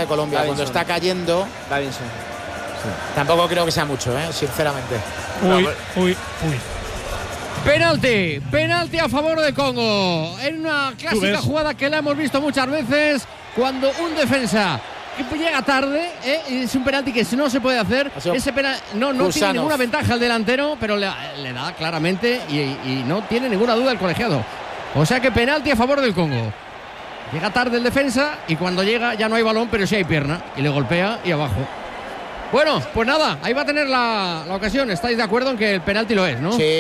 de Colombia. Davinson. Cuando está cayendo, Davinson. tampoco creo que sea mucho, sinceramente. Uy. Penalti a favor de Congo. En una clásica jugada que la hemos visto muchas veces, cuando un defensa que llega tarde, es un penalti que no se puede hacer. Ese penalti no tiene ninguna ventaja el delantero, pero le da claramente y no tiene ninguna duda el colegiado. O sea que penalti a favor del Congo. Llega tarde el defensa y cuando llega ya no hay balón, pero sí hay pierna y le golpea y abajo. Bueno, pues nada, ahí va a tener la ocasión. ¿Estáis de acuerdo en que el penalti lo es, no? Sí.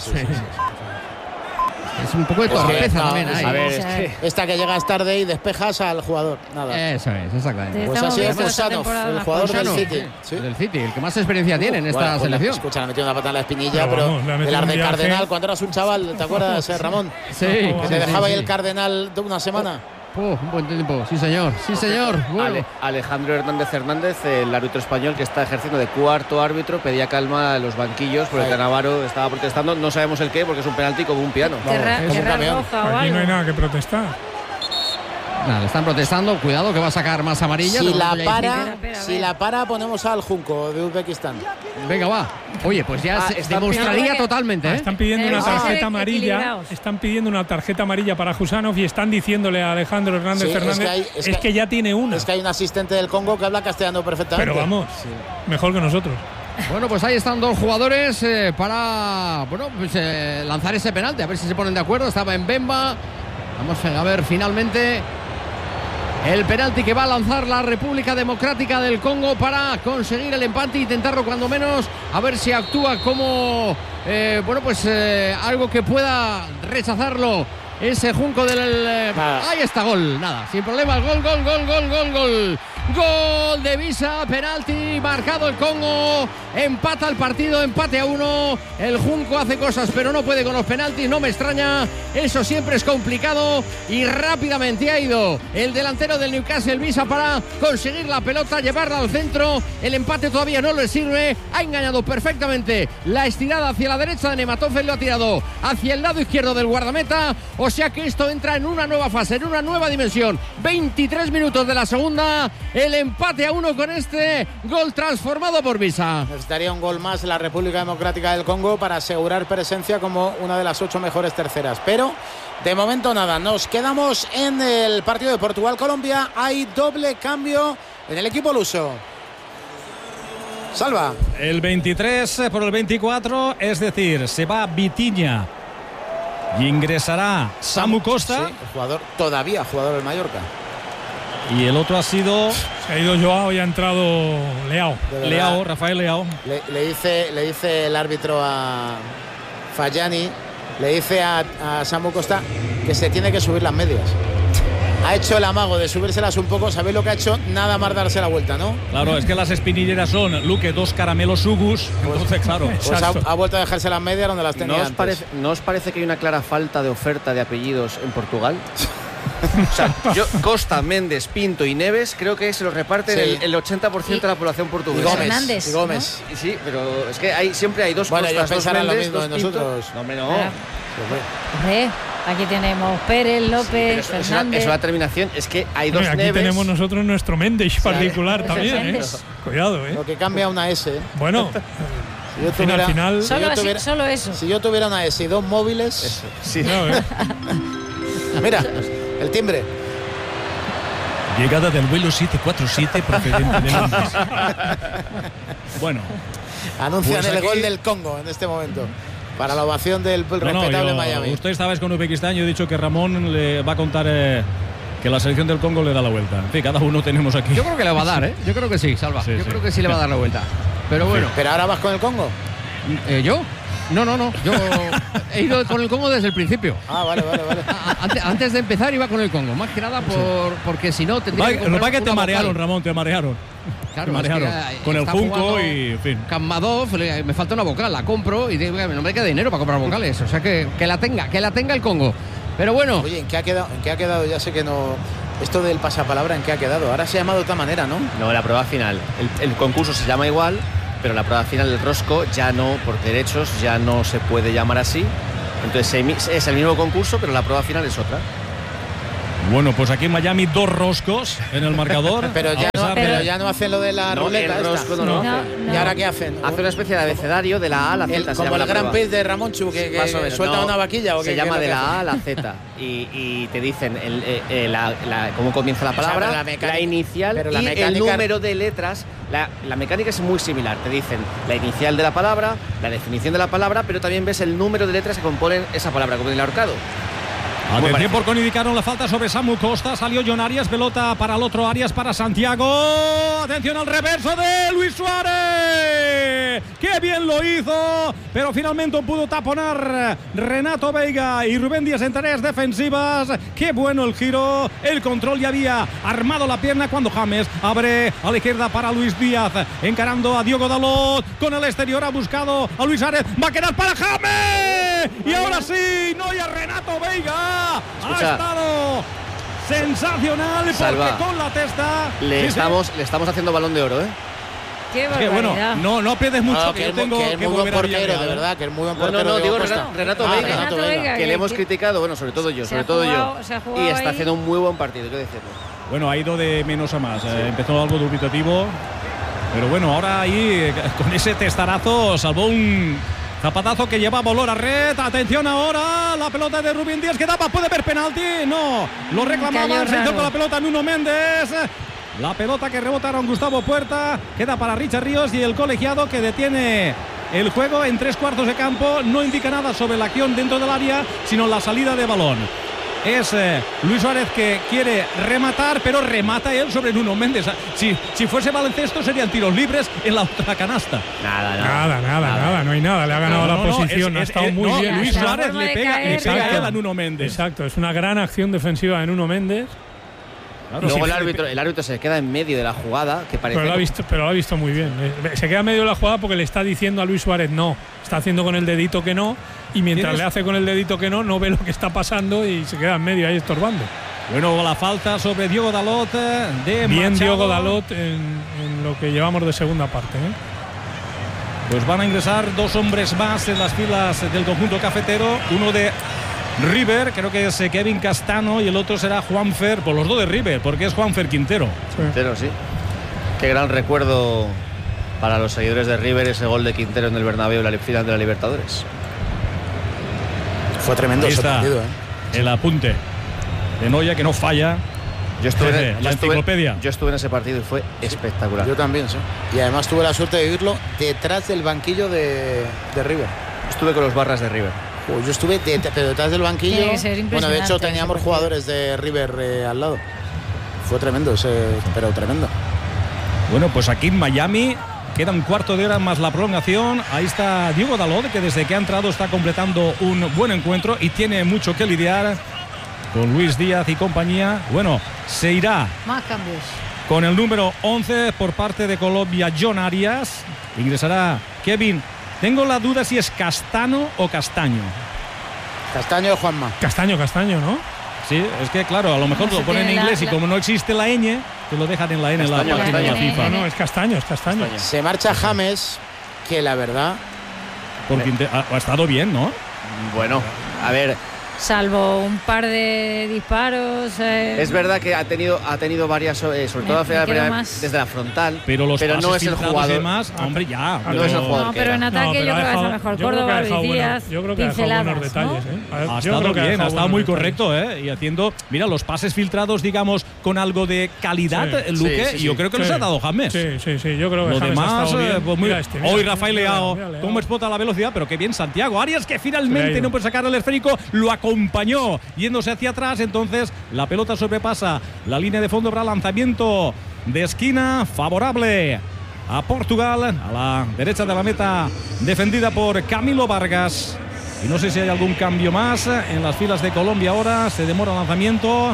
Es un poco de torpeza también ahí. A ver, esta que llegas tarde y despejas al jugador. Nada. Eso es, exactamente. Pues así es Fusanov, el jugador del City. Sí. Del City, el que más experiencia tiene en esta selección. Escucha, le metió una pata en la espinilla, pero el Arde Cardenal, cuando eras un chaval, ¿te acuerdas, Ramón? Sí. Que te dejaba ahí el Cardenal de una semana. Un buen tiempo, sí señor. Bueno. Alejandro Hernández, el árbitro español que está ejerciendo de cuarto árbitro, pedía calma a los banquillos porque Cannavaro estaba protestando, no sabemos el qué, porque es un penalti como un piano. Aquí no hay nada que protestar. Nada, le están protestando, cuidado que va a sacar más amarilla. Si la para, ponemos al Junco de Uzbekistán. Venga, va. Oye, pues ya se demostraría totalmente. Están pidiendo una tarjeta amarilla. Están pidiendo una tarjeta amarilla para Fusanov y están diciéndole a Alejandro Fernández es que ya tiene una. Es que hay un asistente del Congo que habla castellano perfectamente. Pero vamos, mejor que nosotros. Bueno, pues ahí están dos jugadores para lanzar ese penalti, a ver si se ponen de acuerdo. Estaba en Bemba. Vamos a ver finalmente el penalti que va a lanzar la República Democrática del Congo para conseguir el empate e intentarlo cuando menos, a ver si actúa como algo que pueda rechazarlo ese Junco del... ahí está, gol, nada, sin problema, gol de Visa, penalti marcado el Congo, empata el partido, empate a 1. El Junco hace cosas pero no puede con los penaltis, no me extraña, eso siempre es complicado. Y rápidamente ha ido el delantero del Newcastle, Visa, para conseguir la pelota, llevarla al centro. El empate todavía no le sirve, ha engañado perfectamente la estirada hacia la derecha de Nematov, lo ha tirado hacia el lado izquierdo del guardameta. O sea que esto entra en una nueva fase, en una nueva dimensión. 23 minutos de la segunda, el empate a 1 con este gol transformado por Visa. Necesitaría un gol más la República Democrática del Congo para asegurar presencia como una de las 8 mejores terceras, pero de momento nada. Nos quedamos en el partido de Portugal-Colombia. Hay doble cambio en el equipo luso. Salva. El 23 por el 24, es decir, se va Vitinha y ingresará Samu Costa. Sí, el jugador del Mallorca. Y el otro ha sido... Se ha ido Joao y ha entrado Rafael Leao. Le dice el árbitro a Fayani, le dice a Samu Costa que se tiene que subir las medias. Ha hecho el amago de subírselas un poco. ¿Sabéis lo que ha hecho? Nada más darse la vuelta, ¿no? Claro, es que las espinilleras son, Luque, 2 caramelos sugus. Entonces, claro. Pues ha vuelto a dejarse las medias donde las tenía antes. ¿No os parece que hay una clara falta de oferta de apellidos en Portugal? O sea, Costa, Méndez, Pinto y Neves creo que se los reparten el 80% de la población portuguesa. Y Gómez. ¿no? Sí, pero es que siempre hay dos Costas, ellos pensarán dos Méndez, lo mismo de nosotros. No, hombre, no. Aquí tenemos Pérez, López, Fernández. Es una terminación, es que hay dos aquí Neves. Tenemos nosotros nuestro Méndez particular también, Cuidado, Lo que cambia una S. Bueno, al final... Solo eso. Si yo tuviera una S y 2 móviles... Eso. Sí. Mira, el timbre. Llegada del vuelo 747 procedente de Londres. Bueno. Anuncian pues el gol del Congo en este momento. Para la ovación del respetable Miami. Usted estaba con Uzbekistán, yo he dicho que Ramón le va a contar que la selección del Congo le da la vuelta. En fin, cada uno tenemos aquí. Yo creo que le va a dar, Yo creo que sí, Salva. Yo creo que sí le va a dar la vuelta. Pero bueno. ¿Pero ahora vas con el Congo? ¿Yo? No. Yo he ido con el Congo desde el principio. Vale. Antes de empezar iba con el Congo. Más que nada porque si no tendría que... Lo que te marearon, Ramón, te marearon. Claro, te marearon. Con el Junco y en fin. Kammadov, me falta una vocal, la compro y digo, no me queda dinero para comprar vocales. O sea que la tenga el Congo. Pero bueno. Oye, ¿en qué ha quedado? Ya sé que no... Esto del pasapalabra, ¿en qué ha quedado? Ahora se llama de otra manera, ¿no? No, la prueba final. El concurso se llama igual, pero la prueba final del rosco ya no, por derechos, ya no se puede llamar así. Entonces es el mismo concurso, pero la prueba final es otra. Bueno, pues aquí en Miami 2 roscos en el marcador. pero ya no hacen lo de la ruleta. El rosco no. ¿Y ahora qué hacen? Hace una especie de abecedario de la A a la Z. Como el Gran Prix de Ramonchu, que suelta una vaquilla. ¿O se llama de la A a la Z. Y te dicen cómo comienza la palabra, la inicial y el número de letras. La mecánica es muy similar. Te dicen la inicial de la palabra, la definición de la palabra, pero también ves el número de letras que componen esa palabra, como en el ahorcado. Atención porque indicaron la falta sobre Samu Costa. Salió John Arias, pelota para el otro Arias, para Santiago. Atención al reverso de Luis Suárez. ¡Qué bien lo hizo! Pero finalmente pudo taponar Renato Veiga y Rubén Díaz en tareas defensivas. ¡Qué bueno el giro! El control ya había armado la pierna cuando James abre a la izquierda para Luis Díaz. Encarando a Diogo Dalot. Con el exterior ha buscado a Luis Suárez. Va a quedar para James. Y ahora sí, no, y a Renato Veiga. Escucha, ha estado sensacional. Salva, porque con la testa le estamos haciendo balón de oro, ¿eh? Qué barbaridad. Bueno, no pierdes mucho. Que es muy buen portero, de verdad, que es muy buen portero. No, digo Renato Veiga, que le hemos criticado, bueno, sobre todo yo. Y está haciendo un muy buen partido, ¿qué decirlo? Bueno, ha ido de menos a más. Empezó algo dubitativo, pero bueno, ahora ahí con ese testarazo salvó un zapatazo que llevaba olor a red. Atención ahora, la pelota de Rubén Díaz que daba, puede haber penalti. No, lo reclamaban, se hizo con la pelota Nuno Méndez. La pelota que rebotaron Gustavo Puerta, queda para Richard Ríos y el colegiado que detiene el juego en 3/4 de campo. No indica nada sobre la acción dentro del área, sino la salida de balón. Es Luis Suárez que quiere rematar, pero remata él sobre Nuno Méndez. Si fuese baloncesto serían tiros libres en la otra canasta. Nada, no hay nada. Le ha ganado la posición, ha estado muy bien. Luis Suárez le pega a Nuno Méndez. Exacto, es una gran acción defensiva de Nuno Méndez. Claro, luego el árbitro se queda en medio de la jugada, que parece. Pero lo ha visto muy bien. Se queda en medio de la jugada porque le está diciendo a Luis Suárez no. Está haciendo con el dedito que no. Y mientras le hace con el dedito que no ve lo que está pasando y se queda en medio ahí estorbando. Bueno, la falta sobre Diogo Dalot de bien Machado. Diogo Dalot en lo que llevamos de segunda parte, ¿eh? Pues van a ingresar 2 hombres más en las filas del conjunto cafetero. Uno de River, creo que es Kevin Castano, y el otro será Juanfer, por los dos de River, porque es Juanfer Quintero. Quintero, sí. Qué gran recuerdo para los seguidores de River ese gol de Quintero en el Bernabéu en la final de la Libertadores. Fue tremendo ese partido, ¿eh? El apunte de Noya que no falla. Yo estuve en ese partido y fue espectacular. Yo también, sí. Y además tuve la suerte de vivirlo detrás del banquillo de River. Estuve con los barras de River. Yo estuve pero detrás del banquillo. Bueno, de hecho teníamos jugadores de River al lado. Fue tremendo pero tremendo. Bueno, pues aquí en Miami queda un cuarto de hora más la prolongación. Ahí está Diogo Dalot, que desde que ha entrado está completando un buen encuentro y tiene mucho que lidiar con Luis Díaz y compañía. Bueno, se irá más cambios con el número 11 por parte de Colombia, John Arias. Ingresará Kevin. Tengo la duda si es Castano o Castaño. Castaño o Juanma. Castaño, ¿no? Sí, es que claro, a lo mejor lo ponen en inglés y como no existe la ñ, te lo dejan en la N en la página de la FIFA. No, es Castaño. Se marcha James, que la verdad porque ha estado bien, ¿no? Bueno, a ver, salvo un par de disparos. Es verdad que ha tenido varias, sobre todo desde la frontal, pero no es el jugador. Hombre, ya. No es el jugador. No, pero en ataque yo creo que ha mejor. Córdoba, Luis Díaz, yo creo que ha dejado buenos detalles. Ha estado bien, ha estado muy correcto, y haciendo, mira, los pases filtrados, digamos, con algo de calidad, Luque, y yo creo que los ha dado James. Sí, yo creo que lo James demás, ha estado bien. Pues hoy Rafael Leao, cómo explota la velocidad, pero qué bien Santiago Arias, que finalmente no puede sacar el esférico, lo acompañó yéndose hacia atrás. Entonces la pelota sobrepasa la línea de fondo para lanzamiento de esquina favorable a Portugal, a la derecha de la meta, defendida por Camilo Vargas. Y no sé si hay algún cambio más en las filas de Colombia ahora. Se demora el lanzamiento.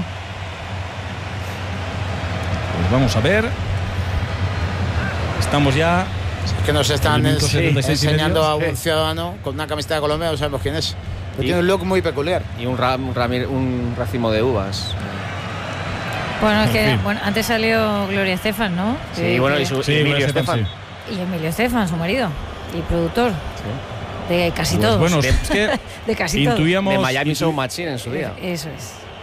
Pues vamos a ver. Estamos ya. Es que nos están enseñando a un ciudadano con una camiseta de Colombia, no sabemos quién es. Tiene un look muy peculiar. Y un racimo de uvas. Bueno, es que antes salió Gloria Estefan, ¿no? Sí, y Emilio Estefan. Y Emilio Estefan, su marido. Y productor. Sí. De casi todos. Bueno, es que de casi todos. De Miami Sound Machine en su día. Eso es.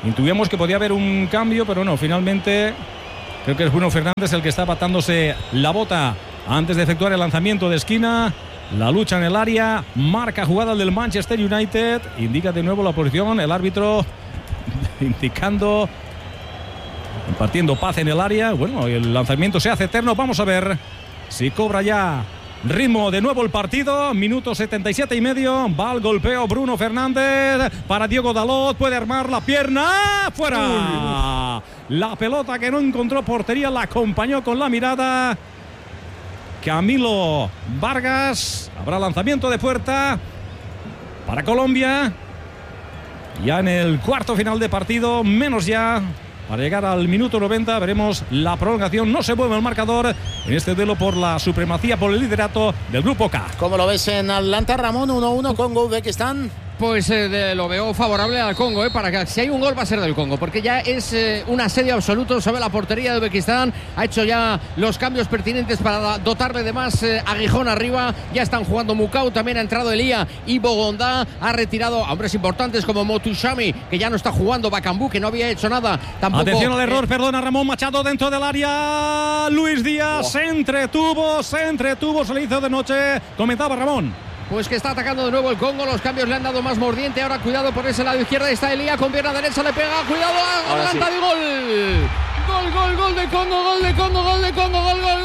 Intuíamos que podía haber un cambio, pero no, finalmente creo que es Bruno Fernández el que está patándose la bota antes de efectuar el lanzamiento de esquina. La lucha en el área, marca jugada del Manchester United, indica de nuevo la posición, el árbitro indicando, impartiendo paz en el área. Bueno, el lanzamiento se hace eterno, vamos a ver si cobra ya ritmo de nuevo el partido. Minuto 77 y medio. Va al golpeo Bruno Fernández para Diogo Dalot. Puede armar la pierna. ¡Fuera! La pelota que no encontró portería la acompañó con la mirada Camilo Vargas. Habrá lanzamiento de puerta para Colombia. Ya en el cuarto final de partido. Menos ya. Para llegar al minuto 90 veremos la prolongación. No se mueve el marcador en este duelo por la supremacía, por el liderato del Grupo K. ¿Cómo lo ves en Atlanta, Ramón? 1-1 con Uzbekistán. Pues lo veo favorable al Congo, para que si hay un gol va a ser del Congo, porque ya es un asedio absoluto sobre la portería de Uzbekistán. Ha hecho ya los cambios pertinentes para dotarle de más aguijón arriba. Ya están jugando Mukau, también ha entrado Elía y Bogondá. Ha retirado a hombres importantes como Motushami, que ya no está jugando, Bakambu, que no había hecho nada tampoco. Atención al error, perdona, Ramón Machado dentro del área. Luis Díaz se entretuvo, se le hizo de noche. Comentaba Ramón. Pues que está atacando de nuevo el Congo. Los cambios le han dado más mordiente. Ahora cuidado por ese lado izquierdo. Está Elía con pierna derecha. Le pega. Cuidado. Adelanta de gol. Gol de Congo. Gol de Congo. Gol de Congo.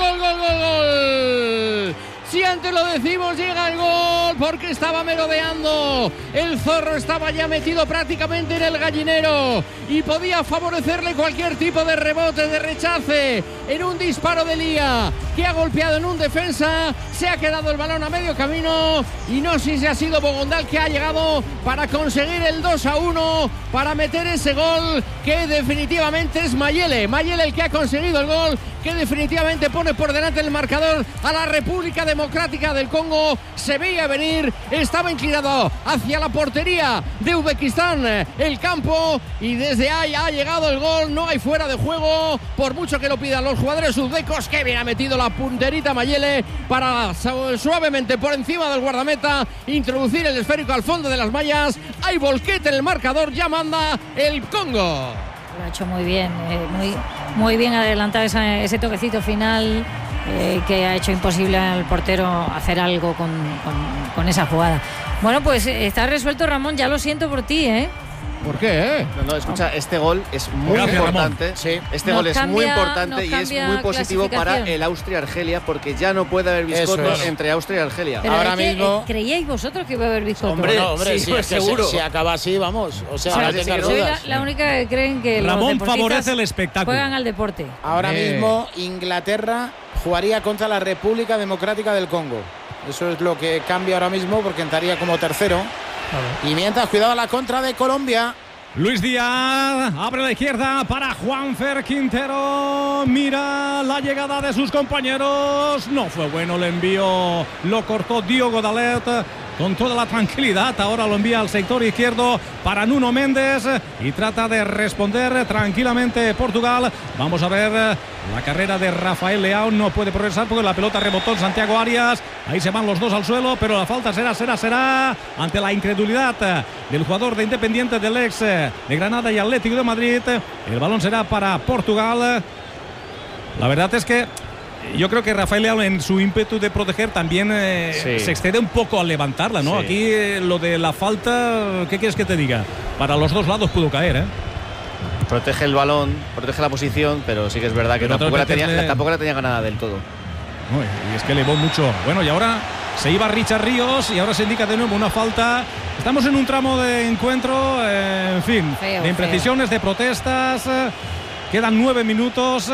Gol. Si antes lo decimos, llega el gol porque estaba merodeando. El zorro estaba ya metido prácticamente en el gallinero y podía favorecerle cualquier tipo de rebote, de rechace. En un disparo de Elía, que ha golpeado en un defensa, se ha quedado el balón a medio camino y no sé si ha sido Bogondá que ha llegado para conseguir el 2-1, para meter ese gol que definitivamente es Mayele el que ha conseguido el gol, que definitivamente pone por delante el marcador a la República Democrática del Congo. Se veía venir, estaba inclinado hacia la portería de Uzbekistán el campo y desde ahí ha llegado el gol. No hay fuera de juego, por mucho que lo pidan los jugadores uzbecos. Que bien ha metido la punterita Mayele para suavemente por encima del guardameta introducir el esférico al fondo de las mallas. Hay volquete en el marcador, ya manda el Congo. Lo ha hecho muy bien, muy bien adelantar ese toquecito final que ha hecho imposible al portero hacer algo con esa jugada. Bueno, pues está resuelto, Ramón, ya lo siento por ti, ¿eh? ¿Por qué? No, escucha, este gol es muy importante. Sí. Este gol es muy importante y es muy positivo para el Austria-Argelia, porque ya no puede haber biscoto entre Austria y Argelia. Pero ahora mismo. ¿Creíais vosotros que iba a haber biscoto? Hombre, sí, pues seguro. Si acaba así, vamos. O sea, no tengas dudas. La única que creen que Ramón los favorece el espectáculo. Juegan al deporte. Ahora mismo Inglaterra jugaría contra la República Democrática del Congo. Eso es lo que cambia ahora mismo, porque entraría como tercero. Y mientras, cuidado la contra de Colombia. Luis Díaz abre la izquierda para Juanfer Quintero. Mira la llegada de sus compañeros. No fue bueno el envío. Lo cortó Diogo Dalot con toda la tranquilidad. Ahora lo envía al sector izquierdo para Nuno Méndez y trata de responder tranquilamente Portugal. Vamos a ver la carrera de Rafael Leao. No puede progresar porque la pelota rebotó en Santiago Arias. Ahí se van los dos al suelo, pero la falta será ante la incredulidad del jugador de Independiente, del ex de Granada y Atlético de Madrid. El balón será para Portugal. La verdad es que yo creo que Rafael Leao, en su ímpetu de proteger, también se excede un poco al levantarla, ¿no? Sí. Aquí lo de la falta, ¿qué quieres que te diga? Para los dos lados pudo caer, ¿eh? Protege el balón, protege la posición, pero sí que es verdad que tampoco la tenía ganada del todo. No, y es que elevó mucho. Bueno, y ahora se iba Richard Ríos y ahora se indica de nuevo una falta. Estamos en un tramo de encuentro, en fin, de imprecisiones, de protestas. Quedan 9 minutos.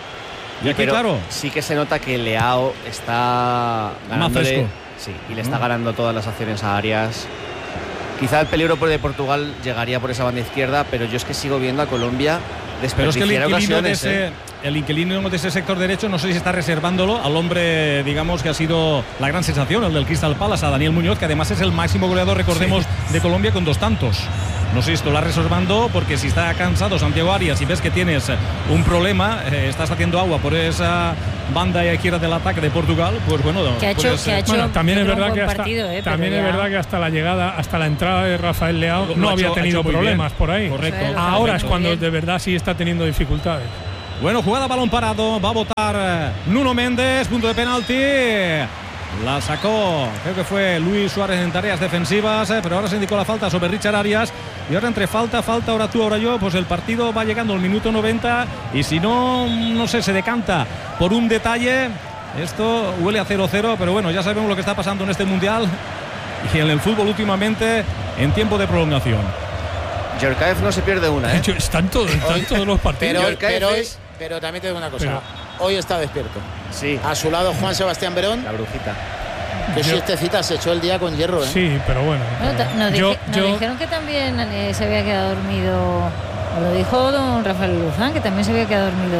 Y aquí, claro, sí que se nota que Leao está ganándole, y le está ganando todas las acciones a Arias. Quizá el peligro de Portugal llegaría por esa banda izquierda, pero yo es que sigo viendo a Colombia desperdiciar ocasiones. El inquilino de ese sector derecho, no sé si está reservándolo al hombre, digamos, que ha sido la gran sensación, el del Crystal Palace, a Daniel Muñoz, que además es el máximo goleador, recordemos, de Colombia, con 2 tantos. no sé si esto lo has reservando, porque si está cansado Santiago Arias y ves que tienes un problema, estás haciendo agua por esa banda izquierda del ataque de Portugal, pues bueno, también es verdad que hasta la llegada, hasta la entrada de Rafael Leao no había tenido problemas por ahí. Correcto. Ahora es cuando de verdad sí está teniendo dificultades. Bueno, jugada balón parado, va a votar Nuno Méndez, punto de penalti. La sacó, creo que fue Luis Suárez en tareas defensivas, pero ahora se indicó la falta sobre Richard Arias. Y ahora entre falta, ahora tú, ahora yo, pues el partido va llegando al minuto 90. Y si no sé, se decanta por un detalle. Esto huele a 0-0, pero bueno, ya sabemos lo que está pasando en este Mundial y en el fútbol últimamente en tiempo de prolongación. Djorkaeff no se pierde una, ¿eh? Están todos los partidos. Pero también te digo una cosa. Hoy está despierto. Sí. A su lado Juan Sebastián Verón. La brujita. Que siestecita se echó el día con hierro, ¿eh? Sí, pero bueno. Nos dijeron que también se había quedado dormido. Lo dijo don Rafael Luzán, que también se había quedado dormido.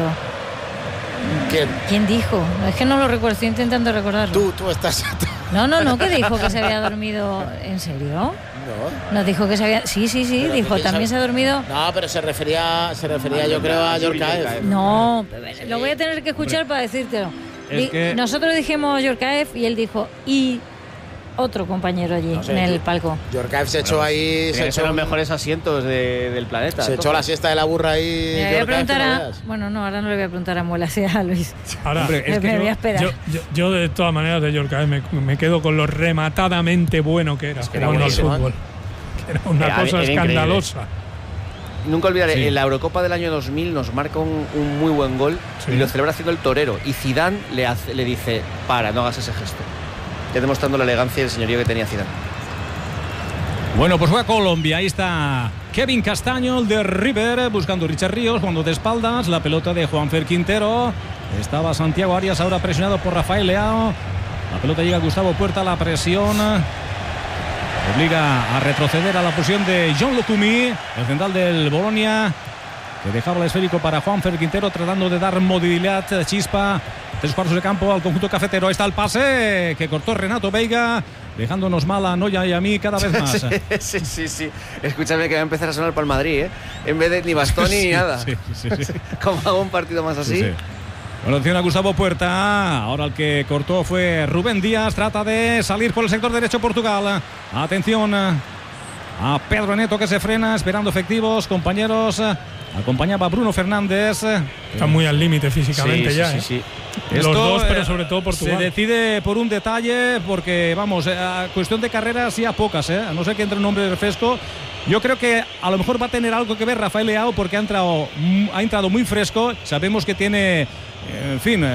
¿Quién dijo? Es que no lo recuerdo, estoy intentando recordarlo. Tú estás... No, que dijo que se había dormido. ¿En serio? No. Nos dijo que se había... Sí, dijo, también se ha dormido. No, pero se refería yo creo a Djorkaeff. No, lo voy a tener que escuchar para decírtelo. Nosotros dijimos Djorkaeff y él dijo y otro compañero allí en el palco. Djorkaeff se echó ahí. Se echó los mejores asientos del planeta. Se echó la siesta de la burra ahí. Ahora no le voy a preguntar a Muela, si a Luis. Ahora, me voy a esperar. Yo de todas maneras de Djorkaeff me quedo con lo rematadamente bueno que era jugando al fútbol. Que era una cosa escandalosa. Nunca olvidaré, en la Eurocopa del año 2000 nos marca un muy buen gol y lo celebra haciendo el torero. Y Zidane le dice, no hagas ese gesto. Ya demostrando la elegancia y el señorío que tenía Zidane. Bueno, pues juega Colombia. Ahí está Kevin Castaño, el de River, buscando Richard Ríos, jugando de espaldas. La pelota de Juanfer Quintero. Estaba Santiago Arias, ahora presionado por Rafael Leao. La pelota llega a Gustavo Puerta, la presión obliga a retroceder a la posición de John Locumí, el central del Bolonia, que dejaba el esférico para Juanfer Quintero, tratando de dar movilidad, chispa, 3 cuartos de campo al conjunto cafetero. Ahí está el pase que cortó Renato Veiga, dejándonos mal a Noya y a mí cada vez más. Sí. Escúchame que va a empezar a sonar para el Madrid, ¿eh? En vez de ni Bastoni ni nada. Sí. Como hago un partido más así. Sí. Bueno, atención a Gustavo Puerta. Ahora el que cortó fue Rubén Díaz. Trata de salir por el sector derecho Portugal. Atención a Pedro Neto, que se frena, esperando efectivos. Compañeros, acompañaba Bruno Fernández. Está muy al límite físicamente Sí. Los dos, pero sobre todo Portugal. Se decide por un detalle, porque vamos, a cuestión de carreras ya pocas, a no ser que entre un hombre de refresco. Yo creo que a lo mejor va a tener algo que ver Rafael Leao, porque ha entrado muy fresco. Sabemos que tiene, en fin,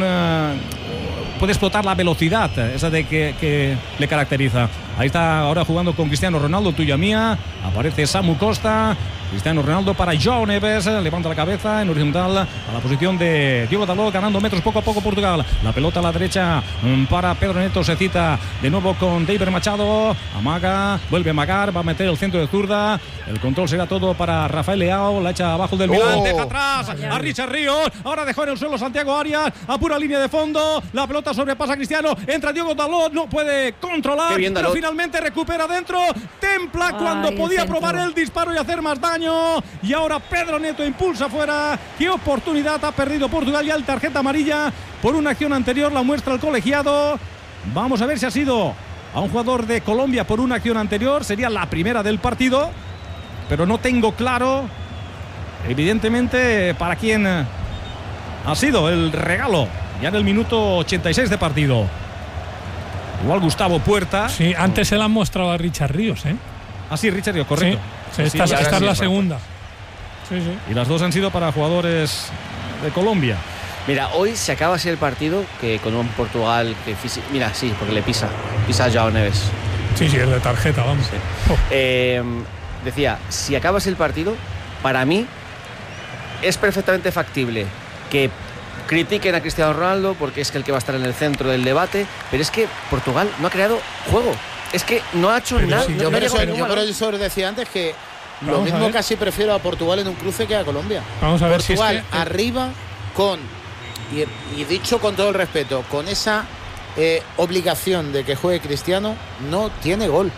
puede explotar la velocidad esa de que le caracteriza. Ahí está ahora jugando con Cristiano Ronaldo, tuya mía. Aparece Samu Costa. Cristiano Ronaldo para João Neves, levanta la cabeza en horizontal a la posición de Diogo Dalot, ganando metros poco a poco Portugal. La pelota a la derecha para Pedro Neto, se cita de nuevo con David Machado, amaga, vuelve a amagar, va a meter el centro de zurda, el control será todo para Rafael Leao, la echa abajo del Milán, deja atrás a Richard Ríos, ahora dejó en el suelo Santiago Arias, a pura línea de fondo, la pelota sobrepasa a Cristiano, entra Diogo Dalot, no puede controlar, pero finalmente recupera dentro, templa cuando podía probar el disparo y hacer más daño. Y ahora Pedro Neto impulsa fuera. Qué oportunidad ha perdido Portugal, ya el tarjeta amarilla por una acción anterior, la muestra el colegiado. Vamos a ver si ha sido a un jugador de Colombia por una acción anterior, sería la primera del partido, pero no tengo claro evidentemente para quién ha sido el regalo ya en el minuto 86 de partido. Igual Gustavo Puerta. Sí, antes se la han mostrado a Richard Ríos, Ah, sí, Richard Ríos, correcto. Sí, esta es la segunda. Sí. Y las dos han sido para jugadores de Colombia. Mira, hoy se acaba así el partido, que con un Portugal que mira, sí, porque le pisa a João Neves. Sí, es de tarjeta, vamos. Sí. Decía, si acaba así el partido, para mí es perfectamente factible que critiquen a Cristiano Ronaldo porque es que el que va a estar en el centro del debate, pero es que Portugal no ha creado juego. Es que no ha hecho nada. Yo por eso decía antes que lo mismo casi prefiero a Portugal en un cruce que a Colombia. Vamos a ver Portugal si es que arriba con, y dicho con todo el respeto, con esa obligación de que juegue Cristiano, no tiene gol.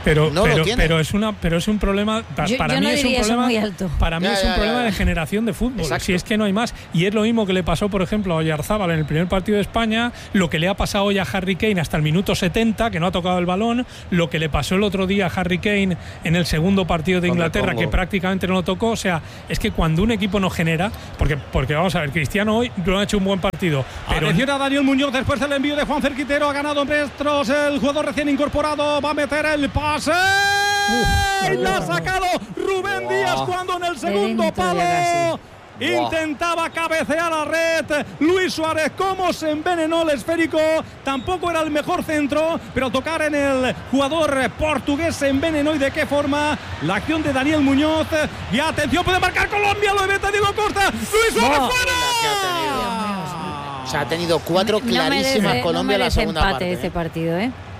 Pero es un problema para mí es un problema para mí es un problema de generación de fútbol. Exacto. Si es que no hay más, y es lo mismo que le pasó por ejemplo a Oyarzábal en el primer partido de España, lo que le ha pasado hoy a Harry Kane hasta el minuto 70 que no ha tocado el balón, lo que le pasó el otro día a Harry Kane en el segundo partido de Inglaterra que prácticamente no lo tocó. O sea, es que cuando un equipo no genera, porque vamos a ver, Cristiano hoy no ha hecho un buen partido, pero atención a Daniel Muñoz después del envío de Juanfer Quintero, ha ganado metros el jugador recién incorporado, va a meter el pase. Y la ha sacado Rubén Díaz cuando en el segundo palo intentaba cabecear a red Luis Suárez. Cómo se envenenó el esférico. Tampoco era el mejor centro, pero al tocar en el jugador portugués se envenenó. ¿Y de qué forma? La acción de Daniel Muñoz. Y atención, puede marcar Colombia. Lo mete Diego Costa. Luis Suárez fuera. O sea, ha tenido 4 clarísimas Colombia en la segunda parte. Este partido,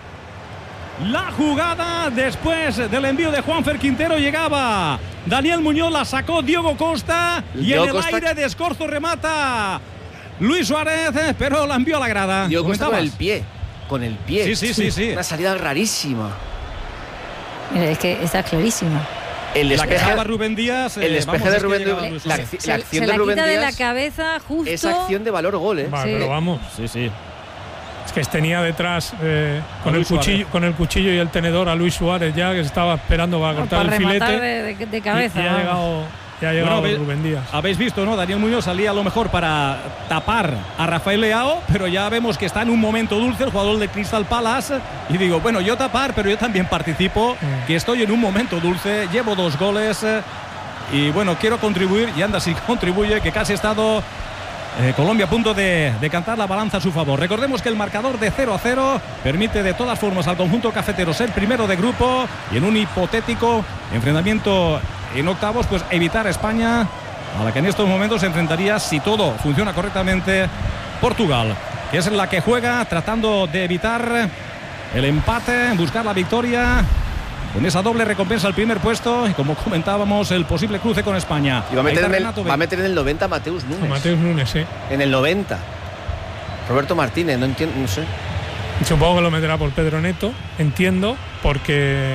La jugada después del envío de Juanfer Quintero llegaba Daniel Muñoz, la sacó Diego Costa y en el aire de Escorzo remata Luis Suárez, pero la envió a la grada. Diego Costa con el pie. Sí. Una salida rarísima. Mira, es que está clarísima. La que daba Rubén Díaz. El despeje de Rubén Díaz. La acción de Rubén Díaz. De la cabeza justo. Es acción de valor gol, Vale, pero vamos. Sí. Es que tenía detrás con el cuchillo y el tenedor a Luis Suárez ya, que se estaba esperando para cortar el filete de cabeza. Y ha llegado Rubén Díaz. Habéis visto, ¿no? Daniel Muñoz salía a lo mejor para tapar a Rafael Leao, pero ya vemos que está en un momento dulce el jugador de Crystal Palace. Y digo, bueno, yo tapar, pero yo también participo, que estoy en un momento dulce, llevo 2 goles y bueno, quiero contribuir, y anda si contribuye, que casi ha estado Colombia a punto de cantar la balanza a su favor. Recordemos que el marcador de 0-0 permite de todas formas al conjunto cafetero ser primero de grupo y en un hipotético enfrentamiento en octavos, pues evitar a España, a la que en estos momentos se enfrentaría, si todo funciona correctamente, Portugal, que es la que juega tratando de evitar el empate, buscar la victoria con esa doble recompensa al primer puesto y, como comentábamos, el posible cruce con España. Y va a meter en el 90 a Mateus Nunes. Mateus Nunes, sí. En el 90. Roberto Martínez, no entiendo, no sé. Supongo que lo meterá por Pedro Neto, entiendo, porque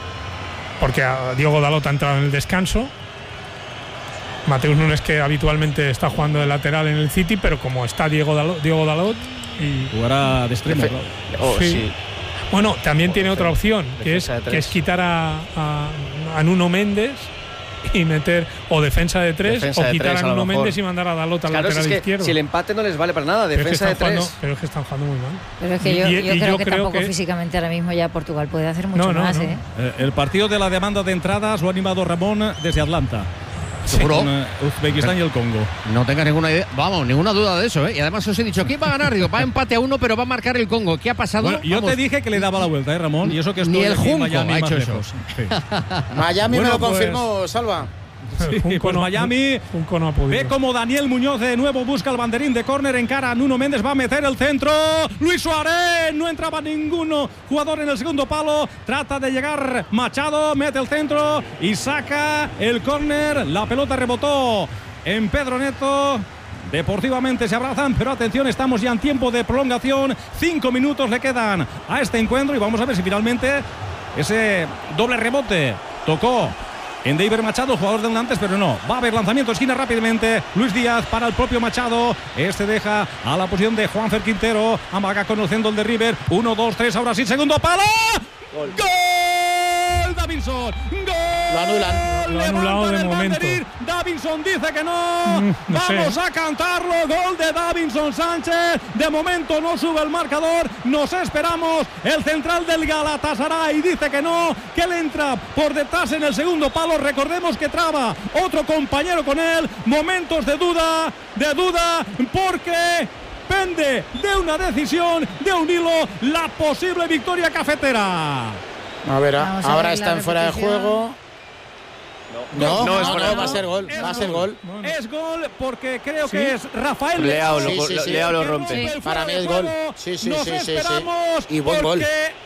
a Diogo Dalot ha entrado en el descanso. Mateus Nunes, que habitualmente está jugando de lateral en el City, pero como está Diogo Dalot y jugará de extremo. Sí. Bueno, también tiene otra opción, que es quitar a Nuno Méndez y meter o defensa de 3 o quitar a Nuno Méndez y mandar a Dalot al lateral izquierdo. Si el empate no les vale para nada, defensa de 3. Pero es que están jugando muy mal. Pero es que yo creo que tampoco físicamente ahora mismo ya Portugal puede hacer mucho más. El partido de la demanda de entradas lo ha animado Ramón desde Atlanta. ¿Seguro? Uzbekistán y el Congo. No tenga ninguna idea, ninguna duda de eso, Y además os he dicho, ¿quién va a ganar? Digo, va a empate a 1, pero va a marcar el Congo. ¿Qué ha pasado? Bueno, yo te dije que le daba la vuelta, Ramón, y eso que estoy ni el Junco Miami ha hecho eso. Sí. Miami me lo confirmó, Salva. Sí, pues Miami ve como Daniel Muñoz de nuevo busca el banderín de córner, encara a Nuno Méndez, va a meter el centro. Luis Suárez, no entraba ninguno jugador en el segundo palo, trata de llegar Machado, mete el centro y saca el córner. La pelota rebotó en Pedro Neto. Deportivamente se abrazan, pero atención, estamos ya en tiempo de prolongación. 5 minutos le quedan a este encuentro y vamos a ver si finalmente ese doble rebote tocó en David Machado, jugador de un antes, pero no. Va a haber lanzamiento de esquina rápidamente. Luis Díaz para el propio Machado. Este deja a la posición de Juanfer Quintero. Amaga conociendo el de River. 1, 2, 3, ahora sí, segundo palo. ¡Gol! Davinson. ¡Gol! Lo anulan. Lo ha anulado de momento. Davinson dice que no. Vamos a cantarlo. Gol de Davinson Sánchez. De momento no sube el marcador. Nos esperamos. El central del Galatasaray dice que no, que le entra por detrás en el segundo palo. Recordemos que traba otro compañero con él. Momentos de duda, porque pende de una decisión, de un hilo, la posible victoria cafetera. A ver, ahora está en fuera de juego. No, va a ser gol. Es gol porque creo que es Rafael Leao lo rompe. Para mí es gol. Sí. Y buen gol.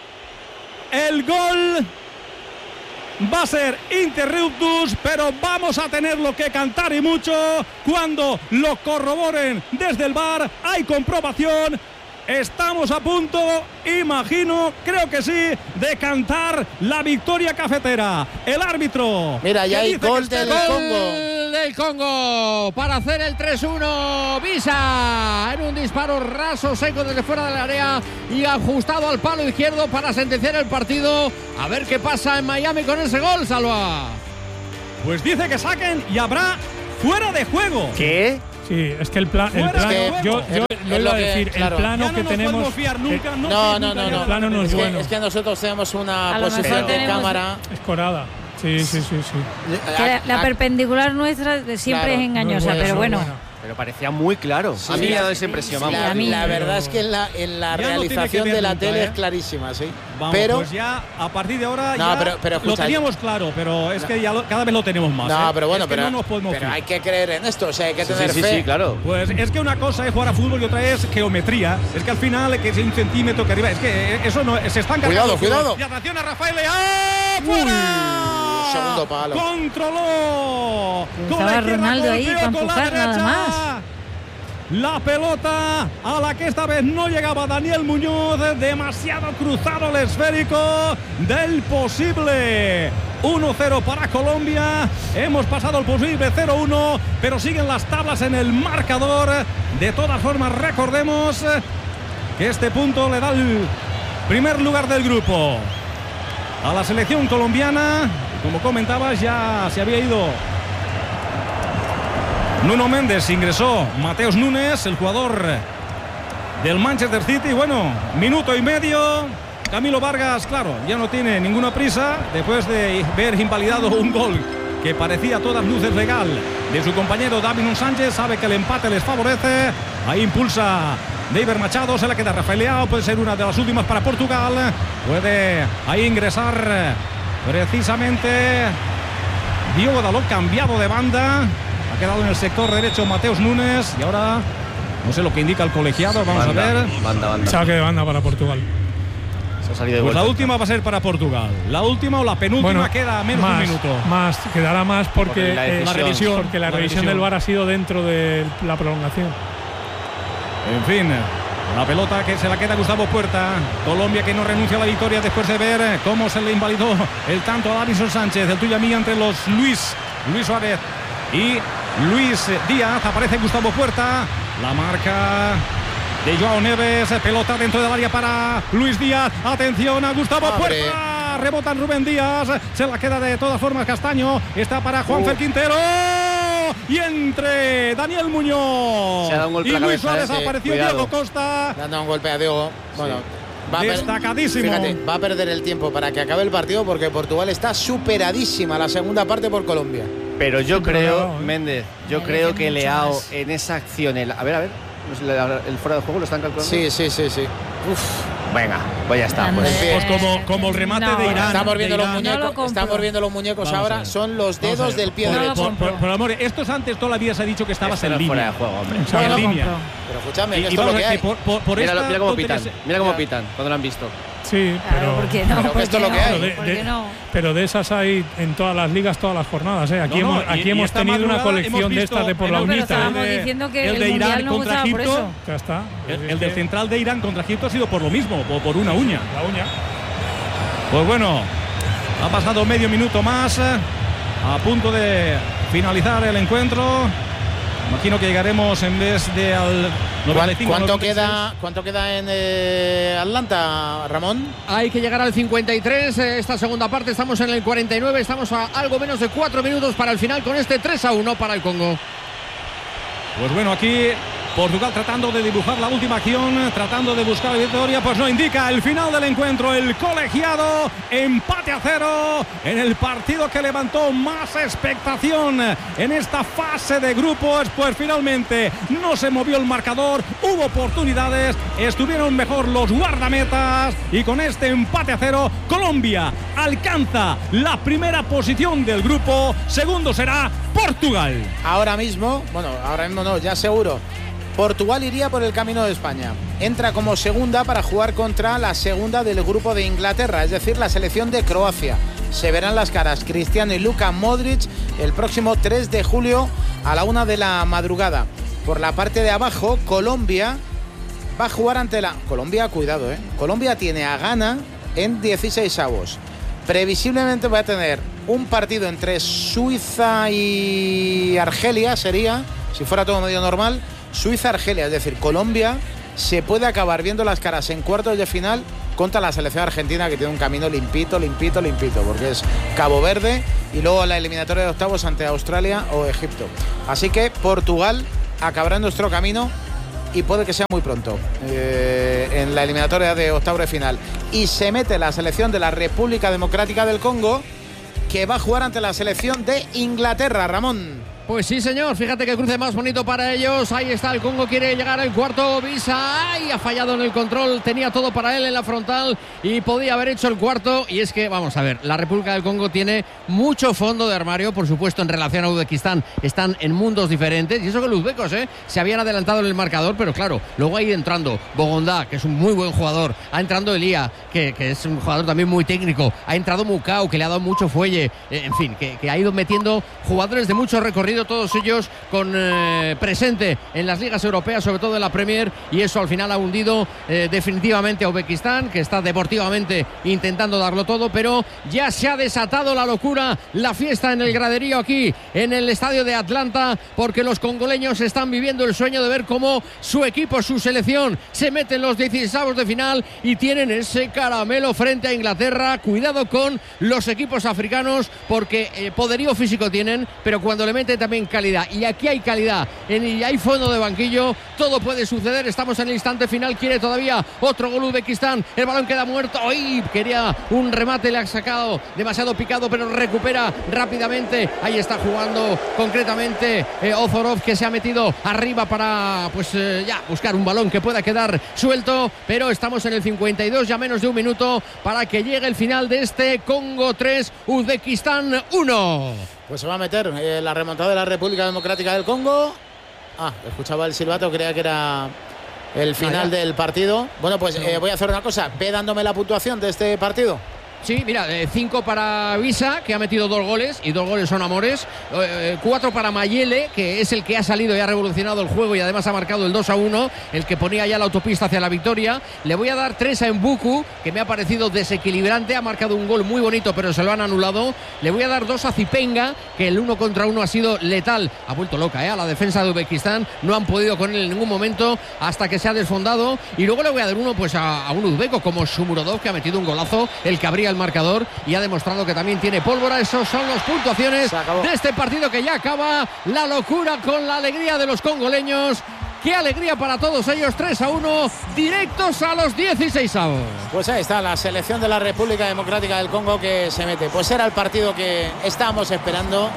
El gol va a ser interruptus, pero vamos a tenerlo que cantar y mucho cuando lo corroboren desde el VAR. Hay comprobación. estamos a punto, imagino, creo que sí, de cantar la victoria cafetera. El árbitro. Mira, ya hay gol del Congo. Del Congo para hacer el 3-1. Visa en un disparo raso, seco desde fuera del área y ajustado al palo izquierdo para sentenciar el partido. A ver qué pasa en Miami con ese gol, Salva. Pues dice que saquen y habrá fuera de juego. ¿Qué? Sí, es que el plano, yo lo iba a decir, claro, el plano que tenemos. Fiar nunca, no. El plano no es bueno. Es que nosotros tenemos una posición de cámara escorada. Sí. La perpendicular nuestra siempre es engañosa, pero bueno. Pero parecía muy claro. Sí, a mí me ha dado esa impresión. La verdad es que en la realización de la tele es clarísima, sí. Vamos, pero pues ya a partir de ahora pero lo teníamos claro, pero es que ya cada vez lo tenemos más. No, pero bueno, no nos podemos pero hay que creer en esto, o sea, hay que tener fe. Sí, claro. Pues es que una cosa es jugar a fútbol y otra es geometría. Es que al final que es un centímetro que arriba, es que eso no se están cargando. Cuidado. Y atención a Rafael Leao. ¡Fuera! Segundo palo. Controló. Estaba Ronaldo ahí para empujar nada más. La pelota a la que esta vez no llegaba Daniel Muñoz, demasiado cruzado el esférico del posible 1-0 para Colombia. Hemos pasado el posible 0-1, pero siguen las tablas en el marcador. De todas formas, recordemos que este punto le da el primer lugar del grupo a la selección colombiana. Como comentabas, ya se había ido Nuno Méndez, ingresó Mateus Nunes, el jugador del Manchester City. Bueno, minuto y medio. Camilo Vargas, claro, ya no tiene ninguna prisa después de ver invalidado un gol que parecía a todas luces legal de su compañero Davinson Sánchez. Sabe que el empate les favorece. Ahí impulsa David Machado, se la queda Rafael Leao. Puede ser una de las últimas para Portugal. Puede ahí ingresar precisamente Diogo Dalot, cambiado de banda. Ha quedado en el sector derecho Mateus Nunes y ahora no sé lo que indica el colegiado. Vamos a ver. Banda. Saque de banda para Portugal. Pues la última va a ser para Portugal. La última o la penúltima queda a menos de un minuto. Quedará más porque la revisión del VAR ha sido dentro de la prolongación. En fin, la pelota que se la queda Gustavo Puerta. Colombia que no renuncia a la victoria después de ver cómo se le invalidó el tanto a Davinson Sánchez. El tuya mía entre los Luis Suárez y Luis Díaz. Aparece Gustavo Puerta. La marca de Joao Neves. Pelota dentro del área para Luis Díaz. Atención a Gustavo Puerta. Rebota Rubén Díaz. Se la queda de todas formas Castaño. Está para Juanfer Quintero. Y entre Daniel Muñoz y Luis Suárez apareció Diego Costa. Le han dado un golpe a Diego. Bueno, destacadísimo. Fíjate, va a perder el tiempo para que acabe el partido porque Portugal está superadísima la segunda parte por Colombia. Pero yo creo, Méndez, creo que Leao en esa acción, a ver, el fuera de juego lo están calculando. Sí. Uf. Venga, pues ya está. Pues como el remate de Irán. Estamos viendo los muñecos ahora. Son los dedos del pie derecho. Por amor, estos antes toda la vida se ha dicho que estabas en línea. Fuera de juego, hombre. En línea. Pero escúchame, esto es lo que hay. Mira cómo pitan. Mira cómo pitan cuando lo han visto. Sí, pero ¿por qué no? Pero esto es lo que hay. Pero de esas hay en todas las ligas, todas las jornadas. Aquí hemos tenido una colección de estas de por la unita. Estábamos diciendo que el de Irán contra Egipto. Ya está. El del central de Irán contra Egipto ha sido por lo mismo, por una uña. La uña. Pues bueno, ha pasado medio minuto más. A punto de finalizar el encuentro. Imagino que llegaremos en vez de al 95. ¿Cuánto queda en Atlanta, Ramón? Hay que llegar al 53. Esta segunda parte estamos en el 49. Estamos a algo menos de 4 minutos para el final con este 3-1 para el Congo. Pues bueno, aquí Portugal tratando de dibujar la última acción, tratando de buscar la victoria, pues no indica el final del encuentro. El colegiado, empate a 0 en el partido que levantó más expectación en esta fase de grupos. Pues finalmente no se movió el marcador, hubo oportunidades, estuvieron mejor los guardametas y con este empate a 0 Colombia alcanza la primera posición del grupo. Segundo será Portugal. Ahora mismo no, ya seguro. Portugal iría por el camino de España. Entra como segunda para jugar contra la segunda del grupo de Inglaterra, es decir, la selección de Croacia. Se verán las caras Cristiano y Luka Modric el próximo 3 de julio a la 1 de la madrugada. Por la parte de abajo, Colombia va a jugar ante la Colombia, cuidado, Colombia tiene a Ghana en 16avos. Previsiblemente va a tener un partido entre Suiza y Argelia, sería, si fuera todo medio normal, Suiza-Argelia, es decir, Colombia se puede acabar viendo las caras en cuartos de final contra la selección argentina, que tiene un camino limpito, porque es Cabo Verde y luego la eliminatoria de octavos ante Australia o Egipto. Así que Portugal acabará en nuestro camino y puede que sea muy pronto en la eliminatoria de octavos de final. Y se mete la selección de la República Democrática del Congo, que va a jugar ante la selección de Inglaterra, Ramón. Pues sí, señor, fíjate qué cruce más bonito para ellos. Ahí está, el Congo quiere llegar al cuarto. Visa, ¡ay! Ha fallado en el control, tenía todo para él en la frontal y podía haber hecho el cuarto. Y es que, vamos a ver, la República del Congo tiene mucho fondo de armario, por supuesto, en relación a Uzbekistán. Están en mundos diferentes, y eso que los uzbecos se habían adelantado en el marcador, pero claro, luego ha ido entrando Bogondá, que es un muy buen jugador, ha entrado Elía, que es un jugador también muy técnico, ha entrado Mukau, que le ha dado mucho fuelle, en fin, que ha ido metiendo jugadores de mucho recorrido, todos ellos con presente en las ligas europeas, sobre todo en la Premier, y eso al final ha hundido definitivamente a Uzbekistán, que está deportivamente intentando darlo todo, pero ya se ha desatado la locura, la fiesta en el graderío aquí en el estadio de Atlanta, porque los congoleños están viviendo el sueño de ver cómo su equipo, su selección, se mete en los 16avos de final y tienen ese caramelo frente a Inglaterra. Cuidado con los equipos africanos, porque poderío físico tienen, pero cuando le meten también calidad, y aquí hay calidad y hay fondo de banquillo, todo puede suceder. Estamos en el instante final, quiere todavía otro gol Uzbekistán, el balón queda muerto. ¡Ay! Quería un remate, le ha sacado demasiado picado, pero recupera rápidamente. Ahí está jugando concretamente Ozorov, que se ha metido arriba para ya buscar un balón que pueda quedar suelto, pero estamos en el 52, ya menos de un minuto para que llegue el final de este Congo 3, Uzbekistán 1. Pues se va a meter la remontada de la República Democrática del Congo. Escuchaba el silbato, creía que era el final del partido. Bueno, pues voy a hacer una cosa, ve dándome la puntuación de este partido. Sí, mira, 5 para Visa, que ha metido 2 goles, y 2 goles son amores. 4 para Mayele, que es el que ha salido y ha revolucionado el juego y además ha marcado el 2-1, el que ponía ya la autopista hacia la victoria. Le voy a dar 3 a Mbuku, que me ha parecido desequilibrante, ha marcado un gol muy bonito, pero se lo han anulado. Le voy a dar 2 a Zipenga, que el 1 contra 1 ha sido letal. Ha vuelto loca, a la defensa de Uzbekistán, no han podido con él en ningún momento hasta que se ha desfondado. Y luego le voy a dar 1 a un uzbeco como Shumurodov, que ha metido un golazo, el que abría el marcador y ha demostrado que también tiene pólvora. Esos son las puntuaciones de este partido que ya acaba. La locura con la alegría de los congoleños. Qué alegría para todos ellos, 3-1, directos a los 16avos. Pues ahí está la selección de la República Democrática del Congo que se mete. Pues era el partido que estábamos esperando,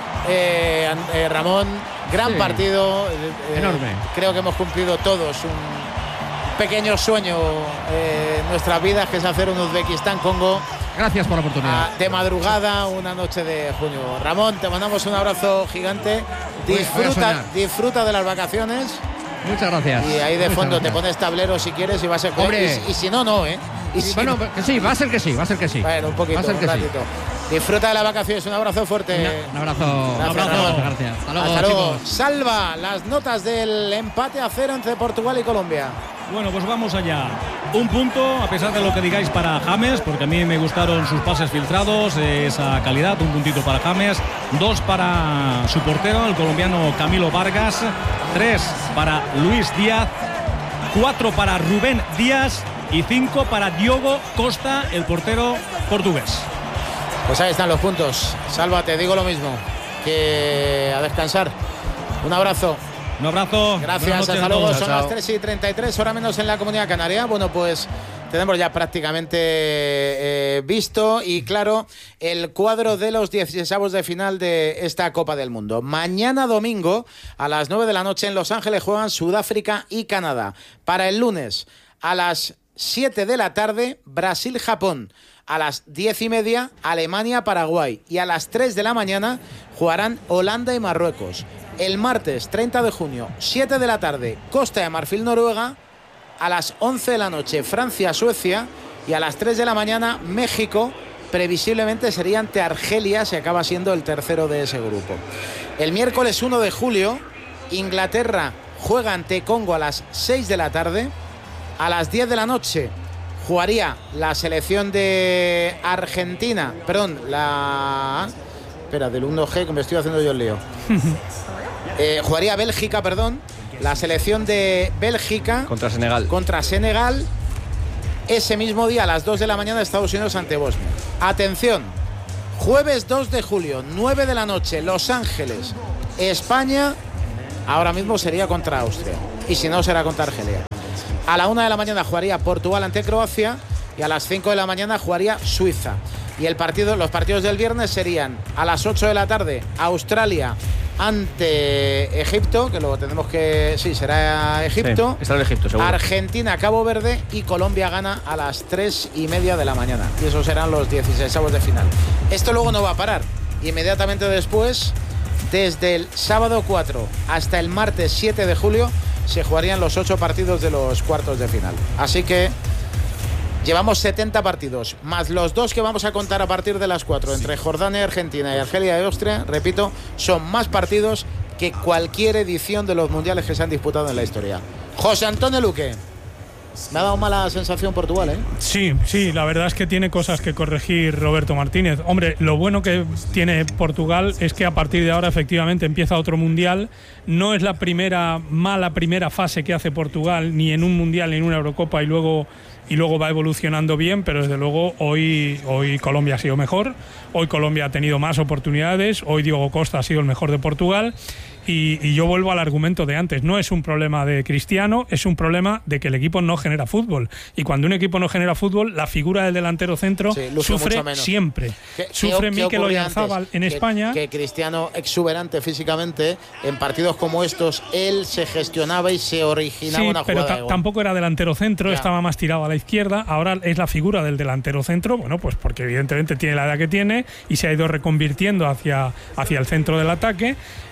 Ramón. Gran partido, enorme. Creo que hemos cumplido todos un pequeño sueño en nuestras vidas, que es hacer un Uzbekistán-Congo. Gracias por la oportunidad. De madrugada, una noche de junio. Ramón, te mandamos un abrazo gigante. Disfruta de las vacaciones. Muchas gracias. Y ahí de fondo te pones tablero si quieres y va a ser. Y si no, no, Y si bueno, no... que sí, va a ser que sí. Bueno, un poquito, un ratito. Sí. Disfruta de las vacaciones. Un abrazo fuerte. Un abrazo. Gracias. Hasta luego. Salva las notas del empate a 0 entre Portugal y Colombia. Bueno, pues vamos allá. Un punto, a pesar de lo que digáis, para James, porque a mí me gustaron sus pases filtrados, esa calidad. Un puntito para James, 2 para su portero, el colombiano Camilo Vargas, 3 para Luis Díaz, 4 para Rubén Díaz y 5 para Diogo Costa, el portero portugués. Pues ahí están los puntos. Salva, te digo lo mismo, que a descansar. Un abrazo. Un abrazo. Gracias, hasta luego. Son las 3:33, hora menos en la Comunidad Canaria. Bueno, pues tenemos ya prácticamente visto y claro el cuadro de los 16avos de final de esta Copa del Mundo. Mañana domingo a las 9 de la noche en Los Ángeles juegan Sudáfrica y Canadá. Para el lunes a las 7 de la tarde Brasil-Japón. A las 10:30 Alemania-Paraguay. Y a las 3 de la mañana jugarán Holanda y Marruecos. El martes 30 de junio, 7 de la tarde, Costa de Marfil-Noruega. A las 11 de la noche, Francia-Suecia. Y a las 3 de la mañana, México. Previsiblemente sería ante Argelia, se acaba siendo el tercero de ese grupo. El miércoles 1 de julio, Inglaterra juega ante Congo a las 6 de la tarde. A las 10 de la noche jugaría la selección de Argentina. Perdón, Espera, del 1G, que me estoy haciendo yo el lío. Jugaría Bélgica, perdón. La selección de Bélgica. Contra Senegal. Ese mismo día, a las 2 de la mañana, Estados Unidos ante Bosnia. Atención. Jueves 2 de julio, 9 de la noche, Los Ángeles, España. Ahora mismo sería contra Austria. Y si no, será contra Argelia. A la 1 de la mañana jugaría Portugal ante Croacia. Y a las 5 de la mañana jugaría Suiza. Y los partidos del viernes serían a las 8 de la tarde, Australia ante Egipto, que luego tendremos que... Sí, será Egipto. Sí, estará en Egipto, seguro. Argentina, Cabo Verde y Colombia gana a las 3:30 de la mañana. Y esos serán los 16avos de final. Esto luego no va a parar. Inmediatamente después, desde el sábado 4 hasta el martes 7 de julio, se jugarían los 8 partidos de los cuartos de final. Así que llevamos 70 partidos, más los 2 que vamos a contar a partir de las 4, entre Jordania y Argentina y Argelia y Austria. Repito, son más partidos que cualquier edición de los mundiales que se han disputado en la historia. José Antonio Luque. Me ha dado mala sensación Portugal, ¿eh? Sí, la verdad es que tiene cosas que corregir Roberto Martínez. Hombre, lo bueno que tiene Portugal es que a partir de ahora efectivamente empieza otro mundial. No es la mala primera fase que hace Portugal, ni en un mundial ni en una Eurocopa, y luego va evolucionando bien, pero desde luego hoy Colombia ha sido mejor, hoy Colombia ha tenido más oportunidades, hoy Diogo Costa ha sido el mejor de Portugal. Y yo vuelvo al argumento de antes, no es un problema de Cristiano, es un problema de que el equipo no genera fútbol. Y cuando un equipo no genera fútbol, la figura del delantero centro sufre siempre. Sufre Mikel Oyarzabal en España. Que Cristiano, exuberante físicamente, en partidos como estos, él se gestionaba y se originaba una jugada. Pero tampoco era delantero centro, estaba más tirado a la izquierda. Ahora es la figura del delantero centro, bueno, pues porque evidentemente tiene la edad que tiene y se ha ido reconvirtiendo hacia el centro del ataque.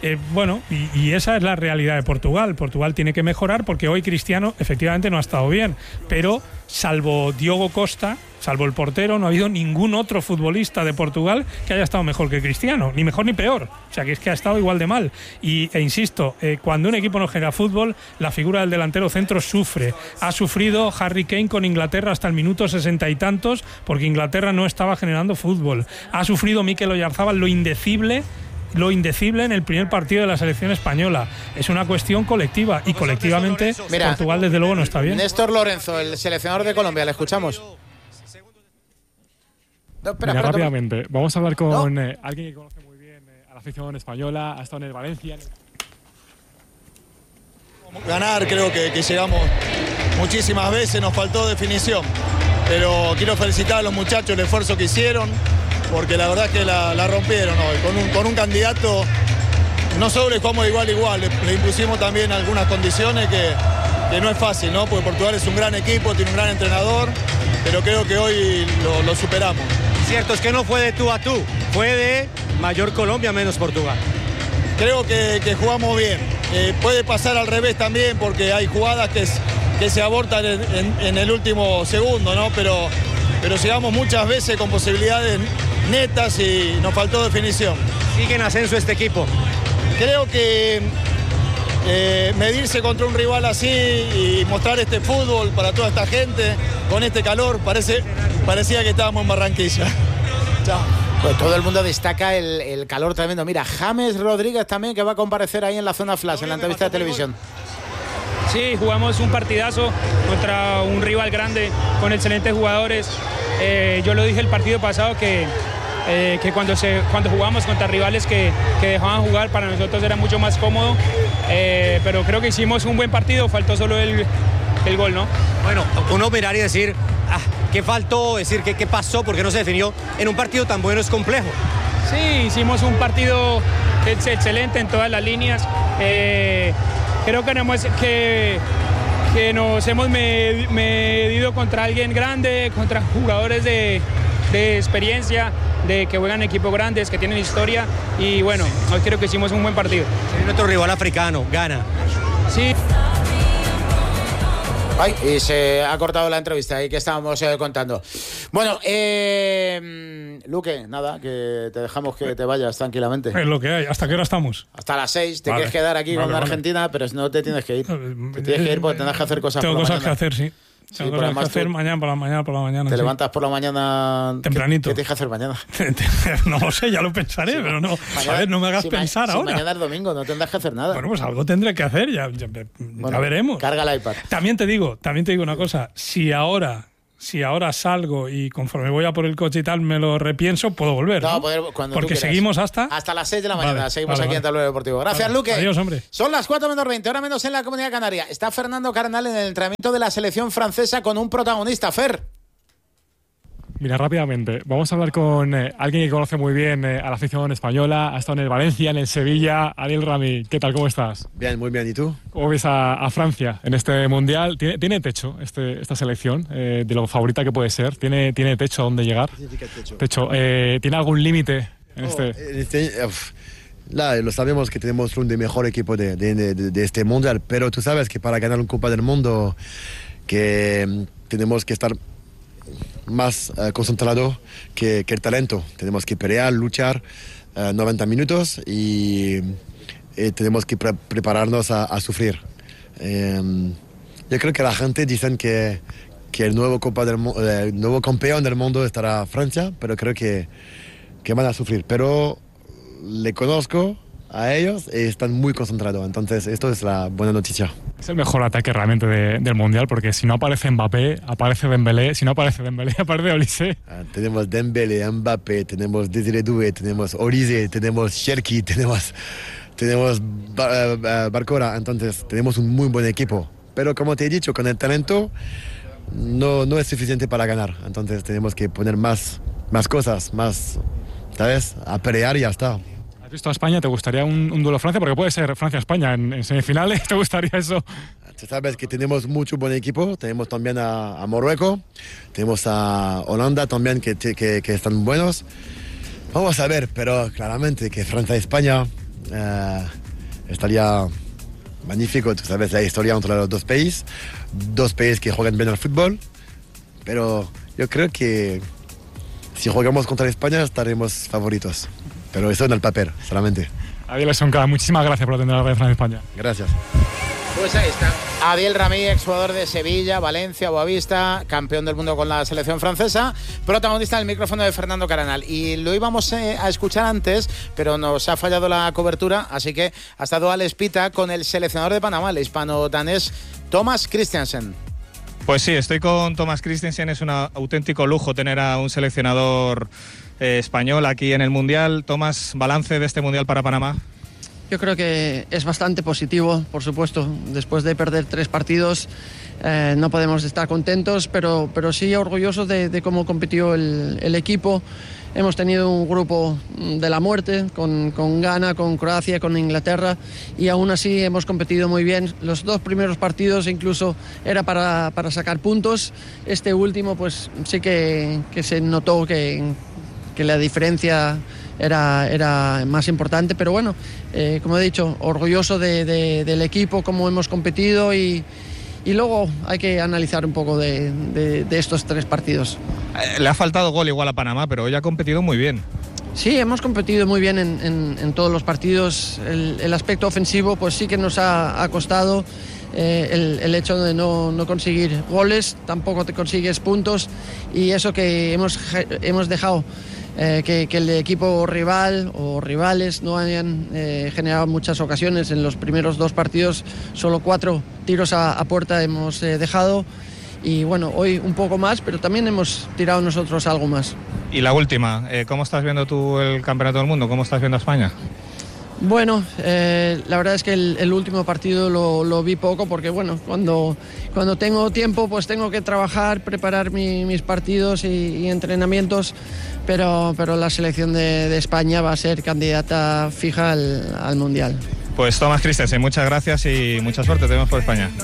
Y esa es la realidad de Portugal. Portugal tiene que mejorar porque hoy Cristiano efectivamente no ha estado bien, pero salvo Diogo Costa, salvo el portero, no ha habido ningún otro futbolista de Portugal que haya estado mejor que Cristiano, ni mejor ni peor. O sea, que es que ha estado igual de mal. E insisto, cuando un equipo no genera fútbol, la figura del delantero centro sufre. Ha sufrido Harry Kane con Inglaterra hasta el minuto 60 y tantos, porque Inglaterra no estaba generando fútbol. Ha sufrido Mikel Oyarzabal lo indecible en el primer partido de la selección española. Es una cuestión colectiva y colectivamente Portugal desde luego no está bien. Néstor Lorenzo, el seleccionador de Colombia, le escuchamos. Rápidamente, vamos a hablar con alguien que conoce muy bien a la afición española, ha estado en el Valencia. Ganar, creo que llegamos muchísimas veces, nos faltó definición, pero quiero felicitar a los muchachos el esfuerzo que hicieron, porque la verdad es que la rompieron hoy, con un candidato. No solo le jugamos de igual a igual, le impusimos también algunas condiciones que no es fácil, ¿no? Porque Portugal es un gran equipo, tiene un gran entrenador, pero creo que hoy lo superamos. Cierto, es que no fue de tú a tú, fue de mayor Colombia menos Portugal. Creo que jugamos bien. Puede pasar al revés también, porque hay jugadas que se abortan en el último segundo, ¿no? Pero llegamos muchas veces con posibilidades netas y nos faltó definición. Sigue en ascenso este equipo. Creo que medirse contra un rival así y mostrar este fútbol para toda esta gente con este calor, parecía que estábamos en Barranquilla. Chao. Pues todo el mundo destaca el calor tremendo. Mira, James Rodríguez también, que va a comparecer ahí en la zona flash, en la entrevista de televisión. Sí, jugamos un partidazo contra un rival grande, con excelentes jugadores. Yo lo dije el partido pasado que cuando jugamos contra rivales que dejaban jugar, para nosotros era mucho más cómodo. Pero creo que hicimos un buen partido, faltó solo el gol, ¿no? Bueno, uno mirar y decir, ¿qué faltó? Decir, ¿qué pasó? ¿Por qué no se definió? En un partido tan bueno es complejo. Sí, hicimos un partido excelente en todas las líneas. Creo que nos hemos medido contra alguien grande, contra jugadores de experiencia, de que juegan equipos grandes, que tienen historia, y bueno, hoy creo que hicimos un buen partido. Es nuestro rival africano, Ghana. Sí. Ay, y se ha cortado la entrevista ahí que estábamos contando. Bueno, Luque, nada, que te dejamos que te vayas tranquilamente. Es lo que hay. ¿Hasta qué hora estamos? Hasta las 6. Te quieres quedar aquí con Argentina, pero no te tienes que ir. Te tienes que ir porque tendrás que hacer cosas. Tengo por la cosas mañana. que hacer, sí. Sí, tengo cosas que hacer mañana por la mañana. ¿Te levantas por la mañana tempranito? ¿Qué tienes que hacer mañana? No lo sé, ya lo pensaré, sí, pero no. Mañana, a ver, no me hagas pensar ahora. Mañana es domingo, no tendrás que hacer nada. Bueno, pues algo tendré que hacer, ya veremos. Carga el iPad. También te digo una cosa. Si ahora salgo y conforme voy a por el coche y tal me lo repienso, puedo volver. No, cuando porque seguimos hasta las 6 de la mañana. Seguimos aquí en Tablero Deportivo. Gracias, Luque. Adiós, hombre. Son las 4:20, hora menos en la Comunidad Canaria. Está Fernando Carnal en el entrenamiento de la selección francesa con un protagonista, Fer. Mira, rápidamente, vamos a hablar con alguien que conoce muy bien a la afición española. Ha estado en el Valencia, en el Sevilla. Adil Rami, ¿qué tal? ¿Cómo estás? Bien, muy bien. ¿Y tú? ¿Cómo ves a Francia en este Mundial? ¿Tiene techo esta selección? De lo favorita que puede ser. ¿Tiene techo a dónde llegar? ¿Qué significa techo? ¿Tiene algún límite en lo sabemos que tenemos un de mejor equipo de este Mundial, pero tú sabes que para ganar una Copa del Mundo que tenemos que estar más concentrado que el talento. Tenemos que pelear, luchar 90 minutos y tenemos que prepararnos a sufrir. Yo creo que la gente dice que el nuevo campeón del mundo estará Francia, pero creo que van a sufrir. Pero le conozco a ellos y están muy concentrados. Entonces, esto es la buena noticia. Es el mejor ataque realmente del Mundial, porque si no aparece Mbappé, aparece Dembélé. Si no aparece Dembélé, aparece Olise. Tenemos Dembélé, Mbappé, tenemos Désiré Doué, tenemos Olise, tenemos Cherki, tenemos Barcola. Entonces, tenemos un muy buen equipo. Pero como te he dicho, con el talento no es suficiente para ganar. Entonces, tenemos que poner más cosas, ¿sabes? A pelear y ya está. ¿Has visto a España? ¿Te gustaría un duelo Francia? Porque puede ser Francia-España en semifinales. ¿Te gustaría eso? Tú sabes que tenemos mucho buen equipo. Tenemos también a Marruecos. Tenemos a Holanda también que están buenos. Vamos a ver, pero claramente que Francia-España estaría magnífico. Tú sabes la historia entre los dos países que juegan bien al fútbol. Pero yo creo que si jugamos contra España estaremos favoritos. Pero eso en el papel, solamente. Adiel Sonca, muchísimas gracias por atender a la Radio Francia-España. Gracias. Pues ahí está. Adiel Rami, exjugador de Sevilla, Valencia, Boavista, campeón del mundo con la selección francesa, protagonista del micrófono de Fernando Carnal. Y lo íbamos a escuchar antes, pero nos ha fallado la cobertura, así que ha estado Alex Pita con el seleccionador de Panamá, el hispano-danés Thomas Christiansen. Pues sí, estoy con Thomas Christiansen. Es un auténtico lujo tener a un seleccionador español aquí en el Mundial. Thomas, balance de este Mundial para Panamá. Yo creo que es bastante positivo, por supuesto. Después de perder 3 partidos no podemos estar contentos, pero sí orgullosos de cómo compitió el equipo. Hemos tenido un grupo de la muerte con Ghana, con Croacia, con Inglaterra, y aún así hemos competido muy bien. Los 2 primeros partidos incluso era para sacar puntos. Este último pues sí que se notó que la diferencia era más importante, pero bueno, como he dicho, orgulloso del equipo, cómo hemos competido y luego hay que analizar un poco de estos 3 partidos. Le ha faltado gol igual a Panamá, pero hoy ha competido muy bien. Sí, hemos competido muy bien en todos los partidos. El aspecto ofensivo pues sí que nos ha costado. El hecho de no conseguir goles, tampoco te consigues puntos, y eso que hemos dejado que el equipo rival o rivales no hayan generado muchas ocasiones. En los primeros 2 partidos solo 4 tiros a puerta hemos dejado, y bueno, hoy un poco más, pero también hemos tirado nosotros algo más. Y la última, ¿cómo estás viendo tú el Campeonato del Mundo? ¿Cómo estás viendo a España? Bueno, la verdad es que el último partido lo vi poco, porque bueno, cuando tengo tiempo pues tengo que trabajar, preparar mis partidos y entrenamientos, pero la selección de España va a ser candidata fija al Mundial. Pues Thomas Christiansen, muchas gracias y mucha suerte, te vemos por España.